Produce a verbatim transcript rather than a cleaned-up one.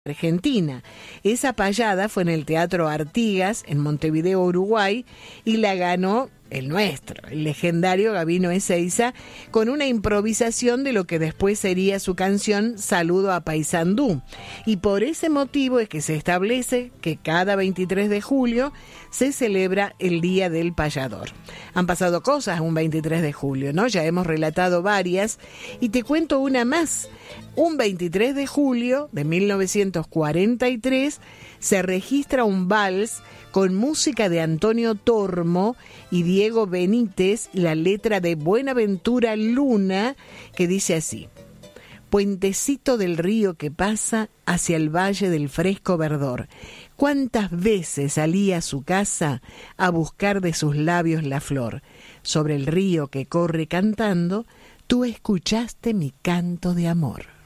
Argentina. Esa payada fue en el Teatro Artigas, en Montevideo, Uruguay, y la ganó el nuestro, el legendario Gabino Ezeiza, con una improvisación de lo que después sería su canción Saludo a Paysandú. Y por ese motivo es que se establece que cada veintitrés de julio se celebra el Día del Payador. Han pasado cosas un veintitrés de julio, ¿no? Ya hemos relatado varias y te cuento una más. Un veintitrés de julio de mil novecientos cuarenta y tres se registra un vals con música de Antonio Tormo y Diego Benítez, la letra de Buenaventura Luna, que dice así: puentecito del río que pasa hacia el valle del fresco verdor, cuántas veces salí a su casa a buscar de sus labios la flor, sobre el río que corre cantando, tú escuchaste mi canto de amor.